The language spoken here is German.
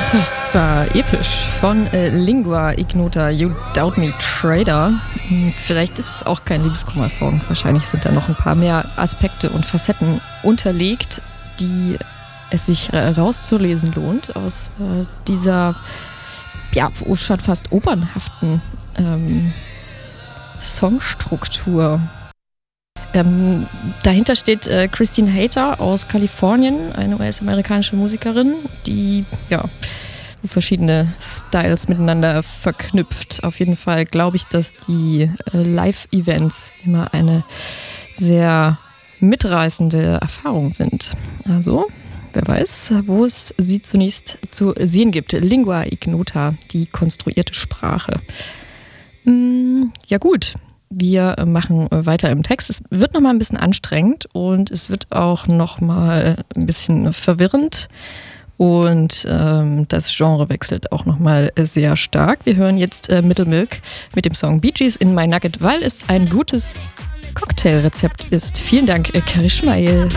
Das war episch von Lingua Ignota, You Doubt Me Trader. Vielleicht ist es auch kein Liebeskummer-Song. Wahrscheinlich sind da noch ein paar mehr Aspekte und Facetten unterlegt, die es sich rauszulesen lohnt aus dieser schon fast opernhaften Songstruktur. Dahinter steht Christine Hayter aus Kalifornien, eine US-amerikanische Musikerin, die verschiedene Styles miteinander verknüpft. Auf jeden Fall glaube ich, dass die Live-Events immer eine sehr mitreißende Erfahrung sind. Also, wer weiß, wo es sie zunächst zu sehen gibt. Lingua Ignota, die konstruierte Sprache. Ja gut, wir machen weiter im Text. Es wird nochmal ein bisschen anstrengend und es wird auch nochmal ein bisschen verwirrend. Und das Genre wechselt auch nochmal sehr stark. Wir hören jetzt Middlemilk mit dem Song Bee Gees in My Nugget, weil es ein gutes Cocktailrezept ist. Vielen Dank, Karishmael.